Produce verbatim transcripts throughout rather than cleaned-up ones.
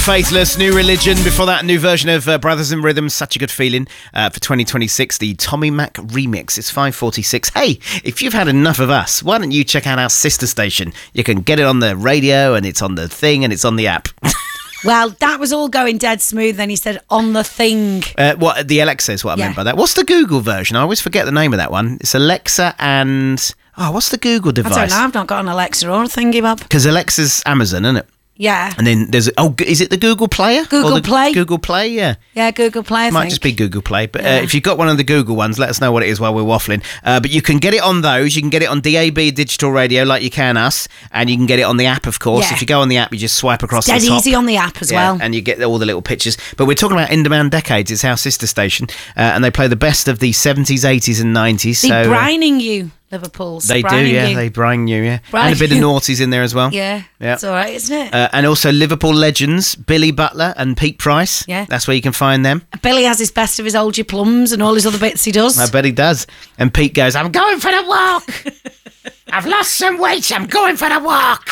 Faithless, New Religion. Before that, a new version of uh, Brothers in Rhythm, Such a Good Feeling, uh, for twenty twenty-six, the Tommy Mac remix. It's five forty-six. Hey, if you've had enough of us, why don't you check out our sister station? You can get it on the radio, and it's on the thing, and it's on the app. Well, that was all going dead smooth. Then he said, on the thing. Uh, what the Alexa is what I Yeah. meant by that. What's the Google version? I always forget the name of that one. It's Alexa and... Oh, what's the Google device? I don't know. I've not got an Alexa or a thingy, Bob. Because Alexa's Amazon, isn't it? Yeah. And then there's... Oh, is it the Google Player? Google Or the Play. Google Play, yeah. Yeah, Google Play, I Might think. just be Google Play, but Yeah. uh, if you've got one of the Google ones, let us know what it is while we're waffling. Uh, but you can get it on those. You can get it on D A B digital radio like you can us, and you can get it on the app, of course. Yeah. If you go on the app, you just swipe across Dead the top. easy on the app as Yeah, well. and you get all the little pictures. But we're talking about In Demand Decades. It's our sister station, uh, and they play the best of the seventies, eighties and nineties. They so, uh, brining you, Liverpool's. They do, brining yeah. you. They brine you, yeah. Brine And a bit of you. noughties in there as well. Yeah, Yeah. it's all right, isn't it? Uh, and also Liverpool legends, Billy Butler and Pete Price. Yeah. That's where you can find them. Billy has his best of his old your plums and all his other bits he does. I bet he does. And Pete goes, I'm going for the walk. I've lost some weight. I'm going for the walk.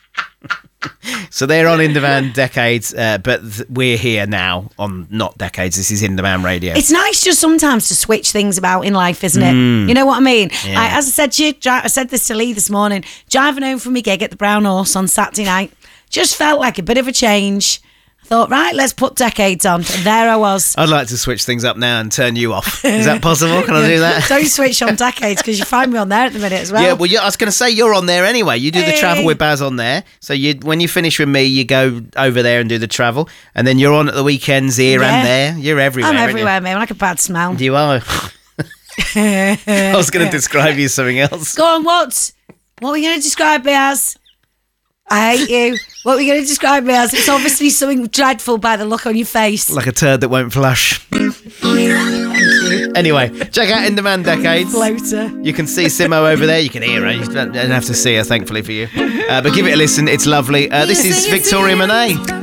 So they're on In Demand Decades, uh, but th- we're here now on Not Decades. This is In Demand Radio. It's nice just sometimes to switch things about in life, isn't it? You know what I mean? Yeah. I, as I said to you, dri- I said this to Lee this morning, driving home from my gig at the Brown Horse on Saturday night, just felt like a bit of a change. I thought, right, let's put Decades on. And there I was. I'd like to switch things up now and turn you off. Is that possible? Can I do that? Don't switch on Decades because you find me on there at the minute as well. Yeah, well, you, I was going to say you're on there anyway. You do the Hey. travel with Baz on there. So you, when you finish with me, you go over there and do the travel. And then you're on at the weekends here Yeah. and there. You're everywhere. I'm aren't everywhere, mate. I'm like a bad smell. You? You are. I was going to describe you as something else. Go on, what? What are you going to describe me as? I hate you. What are you going to describe me as? It's obviously something dreadful by the look on your face. Like a turd that won't flush. Anyway, check out In Demand Decades. Floater. You can see Simo over there. You can hear her. You don't don't have to see her, thankfully for you. Uh, but give it a listen. It's lovely. Uh, this is Victoria Monet.